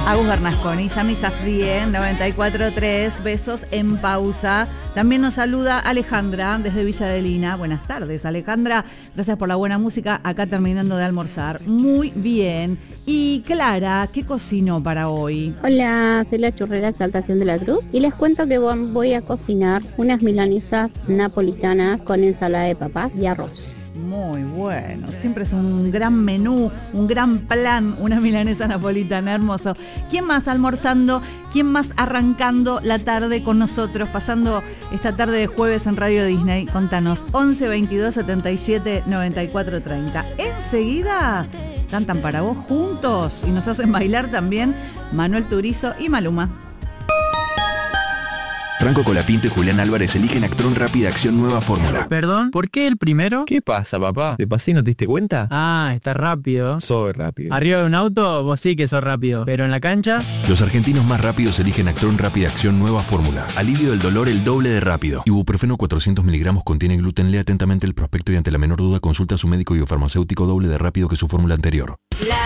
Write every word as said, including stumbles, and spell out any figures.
Agus Bernasconi, Yami Safdien, noventa y cuatro punto tres, besos en pausa. También nos saluda Alejandra desde Villa de Lina. Buenas tardes, Alejandra. Gracias por la buena música. Acá terminando de almorzar. Muy bien. Y Clara, ¿qué cocinó para hoy? Hola, soy la churrera Exaltación de la Cruz y les cuento que voy a cocinar unas milanesas napolitanas con ensalada de papas y arroz. Muy bueno, siempre es un gran menú, un gran plan, una milanesa napolitana, hermoso. ¿Quién más almorzando? ¿Quién más arrancando la tarde con nosotros, pasando esta tarde de jueves en Radio Disney? Contanos, once veintidós setenta y siete noventa y cuatro treinta. Enseguida cantan para vos juntos y nos hacen bailar también Manuel Turizo y Maluma. Franco Colapinto y Julián Álvarez eligen Actron Rápida Acción Nueva Fórmula. Perdón, ¿por qué el primero? ¿Qué pasa, papá? ¿Te pasé y no te diste cuenta? Ah, está rápido. Soy rápido. Arriba de un auto, vos sí que sos rápido. Pero en la cancha... Los argentinos más rápidos eligen Actron Rápida Acción Nueva Fórmula. Alivio del dolor el doble de rápido. Ibuprofeno cuatrocientos miligramos contiene gluten. Lea atentamente el prospecto y ante la menor duda consulta a su médico biofarmacéutico doble de rápido que su fórmula anterior. La